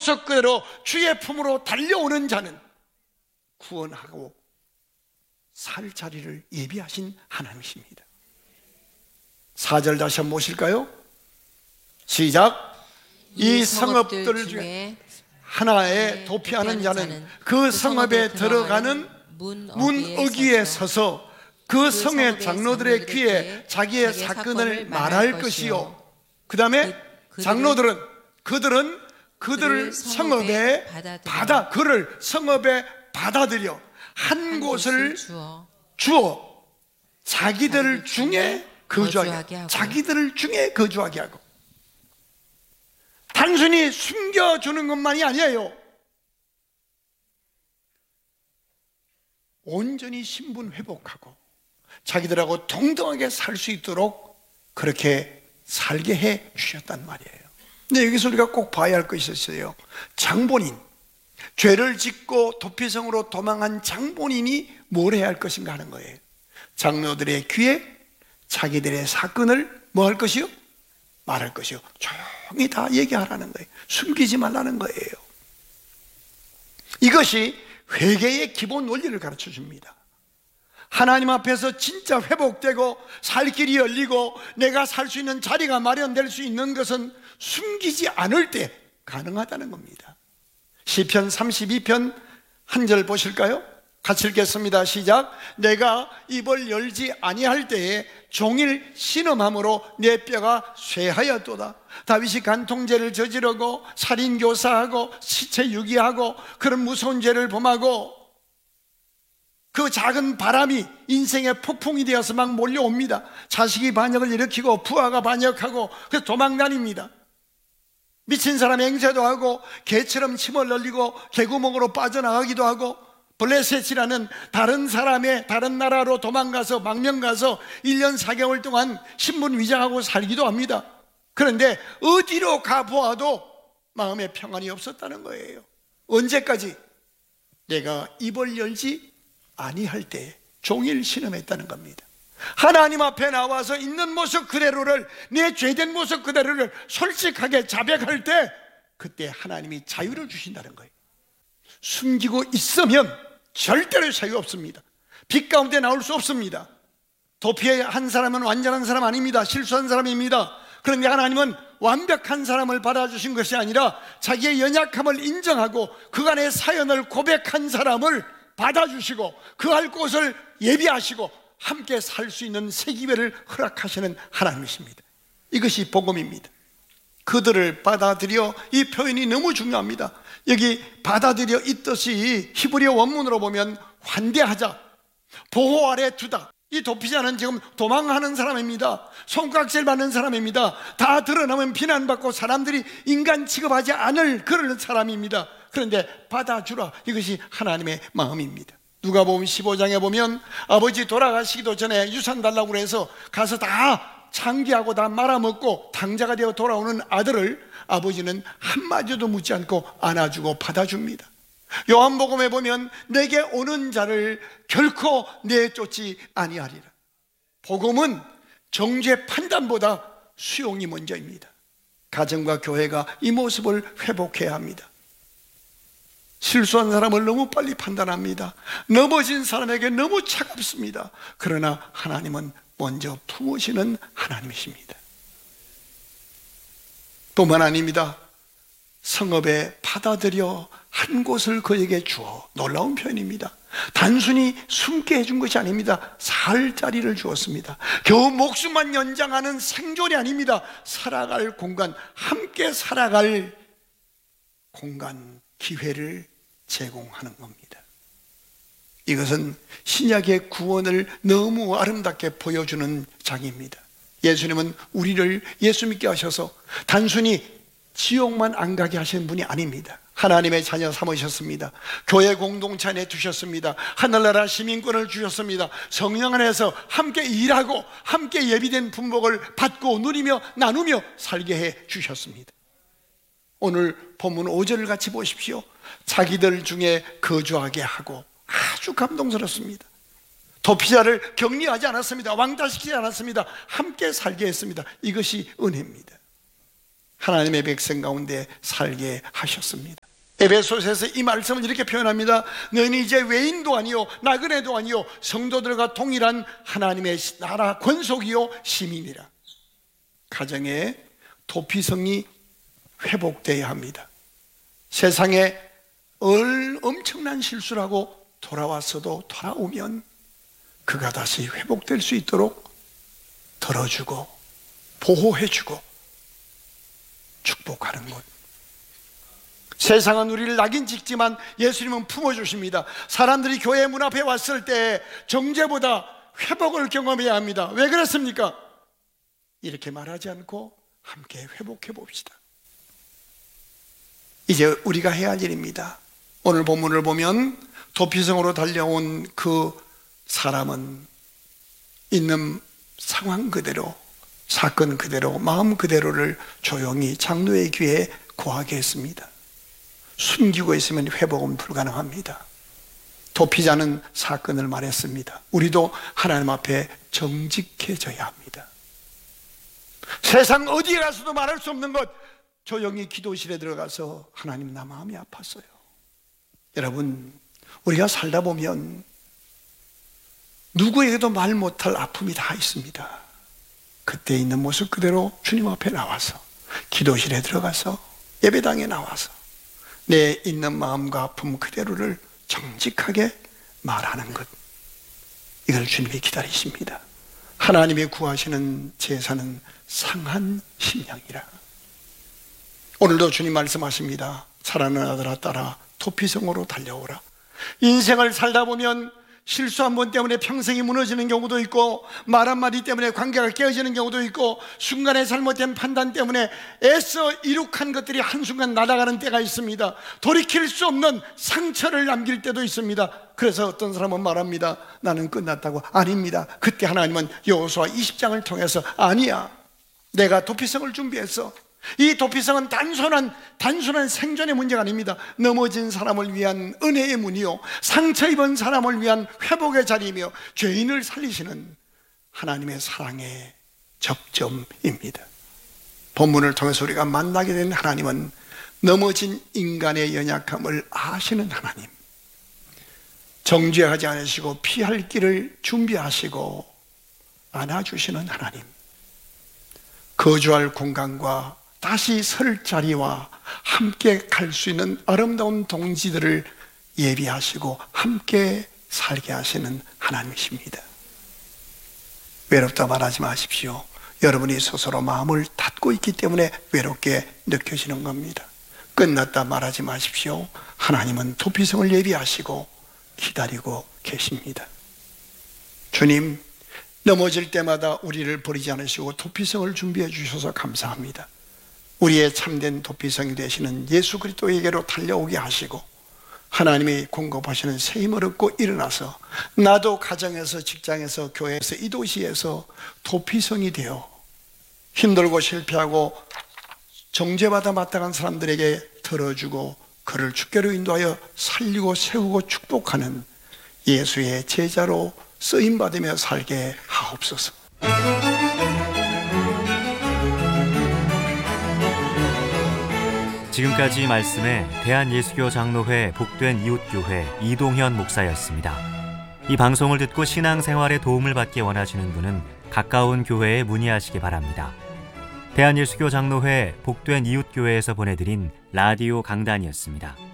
모습 그대로 주의 품으로 달려오는 자는 구원하고 살 자리를 예비하신 하나님이십니다. 4절 다시 한번 보실까요? 시작. 이 성읍들 중에 하나에 도피하는 자는 그 성읍에 들어가는 문 어귀에 서서 그 성의 장로들의 귀에 자기의 사건을 말할 것이요. 그 다음에 장로들은 그들을 성읍에 그를 성읍에 받아들여 한 곳을 주어 자기들 중에 거주하게 하고, 자기들을 중에 거주하게 하고. 단순히 숨겨주는 것만이 아니에요. 온전히 신분 회복하고 자기들하고 동등하게 살 수 있도록 그렇게 살게 해 주셨단 말이에요. 근데 여기서 우리가 꼭 봐야 할 것이 있어요. 장본인, 죄를 짓고 도피성으로 도망한 장본인이 뭘 해야 할 것인가 하는 거예요. 장로들의 귀에 자기들의 사건을 뭐 할 것이요? 말할 것이요. 조용히 다 얘기하라는 거예요. 숨기지 말라는 거예요. 이것이 회개의 기본 원리를 가르쳐 줍니다. 하나님 앞에서 진짜 회복되고 살 길이 열리고 내가 살 수 있는 자리가 마련될 수 있는 것은 숨기지 않을 때 가능하다는 겁니다. 시편 32편 한 절 보실까요? 같이 읽겠습니다. 시작. 내가 입을 열지 아니할 때에 종일 신음함으로 내 뼈가 쇠하였도다. 다윗이 간통죄를 저지르고 살인교사하고 시체 유기하고 그런 무서운 죄를 범하고 그 작은 바람이 인생의 폭풍이 되어서 막 몰려옵니다. 자식이 반역을 일으키고 부하가 반역하고 그래서 도망다닙니다. 미친 사람 행세도 하고 개처럼 침을 흘리고 개구멍으로 빠져나가기도 하고 블레셋이라는 다른 사람의 다른 나라로 도망가서 망명가서 1년 4개월 동안 신분 위장하고 살기도 합니다. 그런데 어디로 가보아도 마음에 평안이 없었다는 거예요. 언제까지? 내가 입을 열지 아니할 때 종일 신음했다는 겁니다. 하나님 앞에 나와서 있는 모습 그대로를, 내 죄된 모습 그대로를 솔직하게 자백할 때 그때 하나님이 자유를 주신다는 거예요. 숨기고 있으면 절대로 자유 없습니다. 빛 가운데 나올 수 없습니다. 도피한 사람은 완전한 사람 아닙니다. 실수한 사람입니다. 그런데 하나님은 완벽한 사람을 받아주신 것이 아니라 자기의 연약함을 인정하고 그간의 사연을 고백한 사람을 받아주시고 그할 곳을 예비하시고 함께 살 수 있는 새 기회를 허락하시는 하나님이십니다. 이것이 복음입니다. 그들을 받아들여, 이 표현이 너무 중요합니다. 여기 받아들여 이 뜻이 히브리어 원문으로 보면 환대하자, 보호 아래 두다. 이 도피자는 지금 도망하는 사람입니다. 손깍질 받는 사람입니다. 다 드러나면 비난받고 사람들이 인간 취급하지 않을 그런 사람입니다. 그런데 받아주라, 이것이 하나님의 마음입니다. 누가복음 15장에 보면 아버지 돌아가시기도 전에 유산 달라고 해서 가서 다 창기하고 다 말아먹고 당자가 되어 돌아오는 아들을 아버지는 한마디도 묻지 않고 안아주고 받아줍니다. 요한복음에 보면 내게 오는 자를 결코 내쫓지 아니하리라. 복음은 정죄 판단보다 수용이 먼저입니다. 가정과 교회가 이 모습을 회복해야 합니다. 실수한 사람을 너무 빨리 판단합니다. 넘어진 사람에게 너무 차갑습니다. 그러나 하나님은 먼저 품으시는 하나님이십니다. 뿐만 아닙니다. 성읍에 받아들여 한 곳을 그에게 주어. 놀라운 표현입니다. 단순히 숨게 해준 것이 아닙니다. 살 자리를 주었습니다. 겨우 목숨만 연장하는 생존이 아닙니다. 살아갈 공간, 함께 살아갈 공간, 기회를 제공하는 겁니다. 이것은 신약의 구원을 너무 아름답게 보여주는 장입니다. 예수님은 우리를 예수 믿게 하셔서 단순히 지옥만 안 가게 하시는 분이 아닙니다. 하나님의 자녀 삼으셨습니다. 교회 공동체 안에 두셨습니다. 하늘나라 시민권을 주셨습니다. 성령 안에서 함께 일하고 함께 예비된 분복을 받고 누리며 나누며 살게 해 주셨습니다. 오늘 본문 5절을 같이 보십시오. 자기들 중에 거주하게 하고. 아주 감동스럽습니다. 도피자를 격리하지 않았습니다. 왕따시키지 않았습니다. 함께 살게 했습니다. 이것이 은혜입니다. 하나님의 백성 가운데 살게 하셨습니다. 에베소서에서 이 말씀을 이렇게 표현합니다. 너희는 이제 외인도 아니요 나그네도 아니요 성도들과 동일한 하나님의 나라 권속이요 시민이라. 가정에 도피성이 회복되어야 합니다. 세상에 엄청난 실수를 하고 돌아왔어도 돌아오면 그가 다시 회복될 수 있도록 들어주고 보호해주고 축복하는 것. 세상은 우리를 낙인 찍지만 예수님은 품어주십니다. 사람들이 교회 문 앞에 왔을 때 정죄보다 회복을 경험해야 합니다. 왜 그렇습니까? 이렇게 말하지 않고 함께 회복해 봅시다. 이제 우리가 해야 할 일입니다. 오늘 본문을 보면 도피성으로 달려온 그 사람은 있는 상황 그대로, 사건 그대로, 마음 그대로를 조용히 장로의 귀에 고하게 했습니다. 숨기고 있으면 회복은 불가능합니다. 도피자는 사건을 말했습니다. 우리도 하나님 앞에 정직해져야 합니다. 세상 어디에 가서도 말할 수 없는 것, 조용히 기도실에 들어가서 하나님 나 마음이 아팠어요. 여러분, 우리가 살다 보면 누구에게도 말 못할 아픔이 다 있습니다. 그때 있는 모습 그대로 주님 앞에 나와서, 기도실에 들어가서, 예배당에 나와서 내 있는 마음과 아픔 그대로를 정직하게 말하는 것, 이걸 주님이 기다리십니다. 하나님이 구하시는 제사는 상한 심령이라. 오늘도 주님 말씀하십니다. 사랑하는 아들아 딸아 도피성으로 달려오라. 인생을 살다 보면 실수 한 번 때문에 평생이 무너지는 경우도 있고, 말 한마디 때문에 관계가 깨어지는 경우도 있고, 순간에 잘못된 판단 때문에 애써 이룩한 것들이 한순간 날아가는 때가 있습니다. 돌이킬 수 없는 상처를 남길 때도 있습니다. 그래서 어떤 사람은 말합니다. 나는 끝났다고. 아닙니다. 그때 하나님은 여호수아 20장을 통해서 아니야, 내가 도피성을 준비했어. 이 도피성은 단순한 생존의 문제가 아닙니다. 넘어진 사람을 위한 은혜의 문이요, 상처 입은 사람을 위한 회복의 자리이며 죄인을 살리시는 하나님의 사랑의 접점입니다. 본문을 통해서 우리가 만나게 된 하나님은 넘어진 인간의 연약함을 아시는 하나님, 정죄하지 않으시고 피할 길을 준비하시고 안아주시는 하나님, 거주할 공간과 다시 설 자리와 함께 갈 수 있는 아름다운 동지들을 예비하시고 함께 살게 하시는 하나님이십니다. 외롭다 말하지 마십시오. 여러분이 스스로 마음을 닫고 있기 때문에 외롭게 느껴지는 겁니다. 끝났다 말하지 마십시오. 하나님은 도피성을 예비하시고 기다리고 계십니다. 주님, 넘어질 때마다 우리를 버리지 않으시고 도피성을 준비해 주셔서 감사합니다. 우리의 참된 도피성이 되시는 예수 그리스도에게로 달려오게 하시고 하나님이 공급하시는 새 힘을 얻고 일어나서 나도 가정에서, 직장에서, 교회에서, 이 도시에서 도피성이 되어 힘들고 실패하고 정죄받아 마땅한 사람들에게 들어주고 그를 주께로 인도하여 살리고 세우고 축복하는 예수의 제자로 쓰임받으며 살게 하옵소서. 지금까지 말씀에 대한예수교 장로회 복된 이웃교회 이동현 목사였습니다. 이 방송을 듣고 신앙생활에 도움을 받기 원하시는 분은 가까운 교회에 문의하시기 바랍니다. 대한예수교 장로회 복된 이웃교회에서 보내드린 라디오 강단이었습니다.